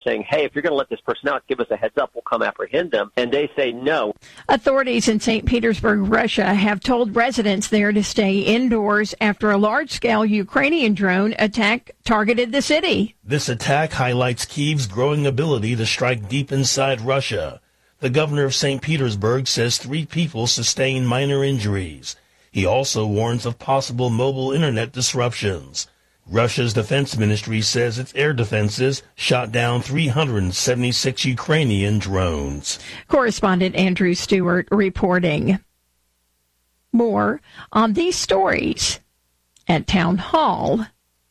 saying, hey, if you're going to let this person out, give us a heads up. We'll come apprehend them. And they say no. Authorities in St. Petersburg, Russia, have told residents there to stay indoors after a large-scale Ukrainian drone attack targeted the city. This attack highlights Kyiv's growing ability to strike deep inside Russia. The governor of St. Petersburg says 3 people sustained minor injuries. He also warns of possible mobile internet disruptions. Russia's defense ministry says its air defenses shot down 376 Ukrainian drones. Correspondent Andrew Stewart reporting. More on these stories at townhall.com.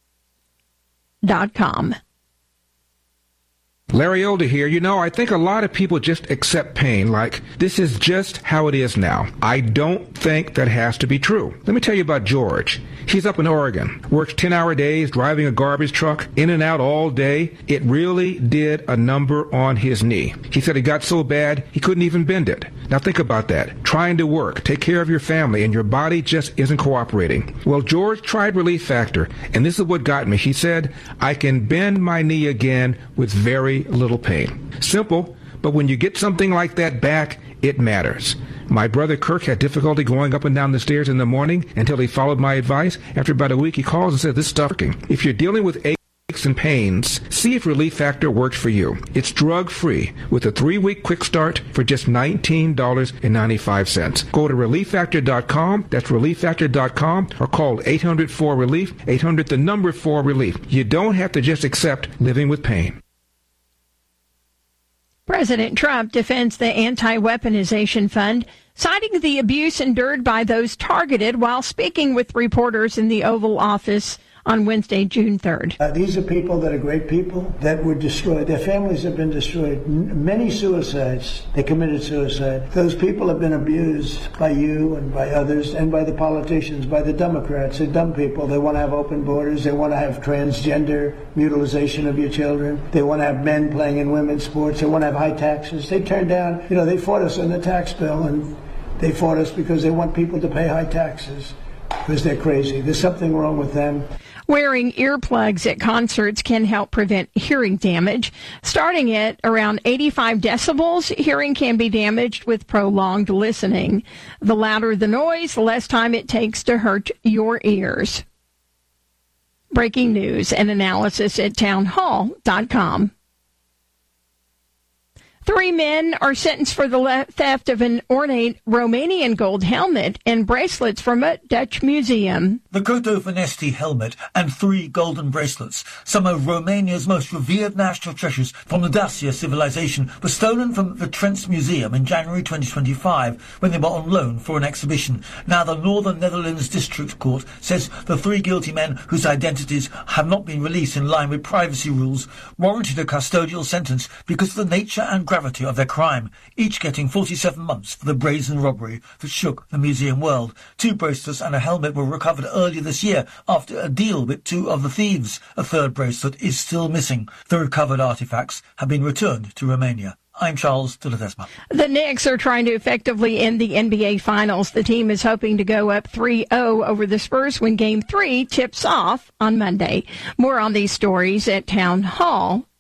Larry Older here. You know, I think a lot of people just accept pain like this is just how it is now. I don't think that has to be true. Let me tell you about George. He's up in Oregon, works 10-hour days, driving a garbage truck, in and out all day. It really did a number on his knee. He said it got so bad he couldn't even bend it. Now think about that. Trying to work, take care of your family, and your body just isn't cooperating. Well, George tried Relief Factor, and this is what got me. He said, I can bend my knee again with very little pain. Simple, but when you get something like that back, it matters. My brother Kirk had difficulty going up and down the stairs in the morning until he followed my advice. After about a week, he calls and says, this stuff working. If you're dealing with aches and pains, see if Relief Factor works for you. It's drug-free with a 3-week quick start for just $19.95. Go to ReliefFactor.com, that's ReliefFactor.com, or call 800-4-RELIEF, 800-4-RELIEF. You don't have to just accept living with pain. President Trump defends the anti-weaponization fund, citing the abuse endured by those targeted while speaking with reporters in the Oval Office on Wednesday, June 3rd. These are people that are great people that were destroyed. Their families have been destroyed. Many suicides. They committed suicide. Those people have been abused by you and by others and by the politicians, by the Democrats. They're dumb people. They want to have open borders. They want to have transgender mutilization of your children. They want to have men playing in women's sports. They want to have high taxes. They turned down, they fought us on the tax bill, and they fought us because they want people to pay high taxes because they're crazy. There's something wrong with them. Wearing earplugs at concerts can help prevent hearing damage. Starting at around 85 decibels, hearing can be damaged with prolonged listening. The louder the noise, the less time it takes to hurt your ears. Breaking news and analysis at townhall.com. 3 men are sentenced for the theft of an ornate Romanian gold helmet and bracelets from a Dutch museum. The Coto Vanesti helmet and 3 golden bracelets, some of Romania's most revered national treasures from the Dacia civilization, were stolen from the Trents Museum in January 2025 when they were on loan for an exhibition. Now the Northern Netherlands District Court says the 3 guilty men, whose identities have not been released in line with privacy rules, warranted a custodial sentence because of the nature and gravity of their crime, each getting 47 months for the brazen robbery that shook the museum world. 2 bracelets and a helmet were recovered earlier this year after a deal with 2 of the thieves. A 3rd bracelet is still missing. The recovered artifacts have been returned to Romania. I'm Charles de Ledesma. The Knicks are trying to effectively end the NBA Finals. The team is hoping to go up 3-0 over the Spurs when Game 3 tips off on Monday. More on these stories at townhall.com.